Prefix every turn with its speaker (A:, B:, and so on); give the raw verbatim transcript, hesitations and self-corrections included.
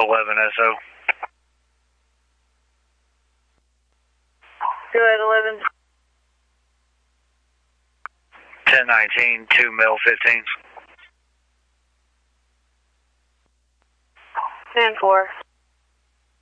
A: eleven S O.
B: Go ahead, eleven.
A: ten nineteen, two mil fifteens.
B: ten four.